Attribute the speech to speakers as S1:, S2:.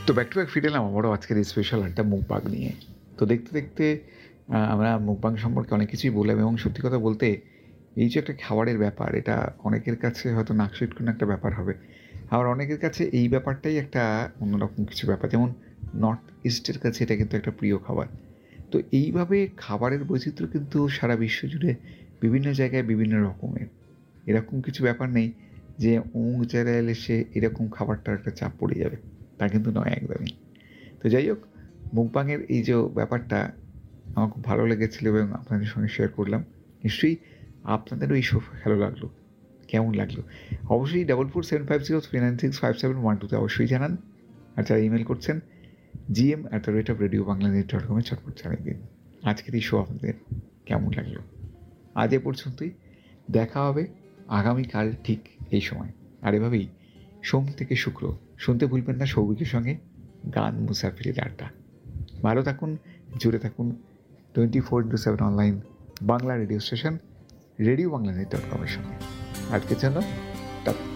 S1: তো back to back ফিরে এলাম আবারও আজকের এই স্পেশাল একটা মুকবাং নিয়ে। তো দেখতে দেখতে আমরা মুকবাং সম্পর্কে অনেক কিছুই বললাম এবং সত্যি কথা বলতে এই যে একটা খাবারের ব্যাপার, এটা অনেকের কাছে হয়তো নাকশিটকুন একটা ব্যাপার হবে। আবার অনেকের কাছে এই ব্যাপারটাই একটা অন্যরকম কিছু ব্যাপার। যেমন নর্থ ইস্টের কাছে এটা কিন্তু একটা প্রিয় খাবার। তো এইভাবে খাবারের বৈচিত্র্য কিন্তু সারা বিশ্ব জুড়ে বিভিন্ন জায়গায় বিভিন্ন রকমের। এরকম কিছু ব্যাপার নেই যে অমুক জায়গায় এলে সে এরকম খাবারটার একটা চাপ পড়ে যাবে, তা কিন্তু নয় একদমই। তো যাই হোক, মুকবাংয়ের এই যে ব্যাপারটা আমার খুব ভালো লেগেছিলো এবং আপনাদের সঙ্গে শেয়ার করলাম। নিশ্চয়ই আপনাদেরও এই শো ভালো লাগলো। কেমন লাগলো অবশ্যই 447503965712 অবশ্যই জানান। আর যারা ইমেল করছেন gm@radiobangladesh.com চটপট জানিয়ে দিন আজকের এই শো আপনাদের কেমন লাগলো। আজ এ পর্যন্তই, দেখা হবে আগামীকাল ঠিক এই সময়। আর এভাবেই সোম থেকে শুক্র শুনতে ভুলবেন না সৌভিকের সঙ্গে গান মুসাফিরের আড্ডা। ভালো থাকুন, জুড়ে থাকুন 24/7 online Bangla radio station radio Bangla নেট.com এর সঙ্গে। আজকের জন্য টাটা।